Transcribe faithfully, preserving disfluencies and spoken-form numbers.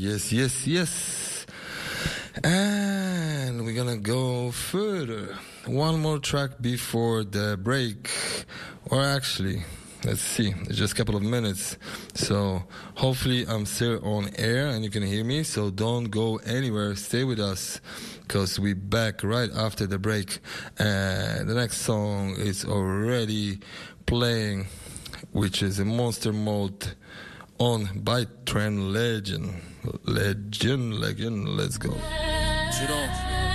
Yes, yes, yes. And we're gonna go further. One more track before the break. Or actually, let's see, it's just a couple of minutes. So hopefully I'm still on air and you can hear me. So don't go anywhere. Stay with us because we're back right after the break. And the next song is already playing, which is a Monster Mode on by Trend Legend. Legend, legend, let's go. Judo.